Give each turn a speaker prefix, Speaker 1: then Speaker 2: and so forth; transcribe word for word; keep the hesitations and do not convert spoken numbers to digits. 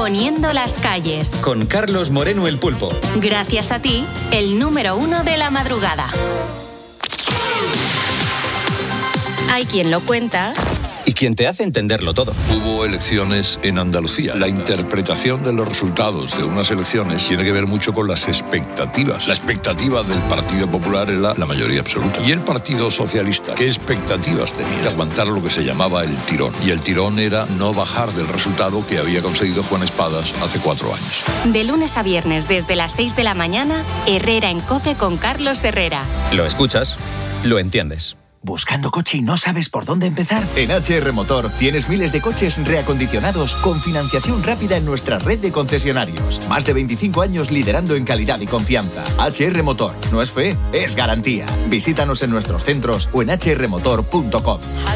Speaker 1: poniendo las calles.
Speaker 2: Con Carlos Moreno el Pulpo.
Speaker 1: Gracias a ti, el número uno de la madrugada. Hay quien lo cuenta
Speaker 2: y quien te hace entenderlo todo.
Speaker 3: Hubo elecciones en Andalucía. La interpretación de los resultados de unas elecciones tiene que ver mucho con las expectativas. La expectativa del Partido Popular era la mayoría absoluta. Y el Partido Socialista, ¿qué expectativas tenía? Aguantar lo que se llamaba el tirón. Y el tirón era no bajar del resultado que había conseguido Juan Espadas hace cuatro años.
Speaker 1: De lunes a viernes desde las seis de la mañana, Herrera en COPE con Carlos Herrera.
Speaker 2: Lo escuchas, lo entiendes.
Speaker 4: ¿Buscando coche y no sabes por dónde empezar? En H R Motor tienes miles de coches reacondicionados con financiación rápida en nuestra red de concesionarios. Más de veinticinco años liderando en calidad y confianza. H R Motor. No es fe, es garantía. Visítanos en nuestros centros o en h r motor punto com.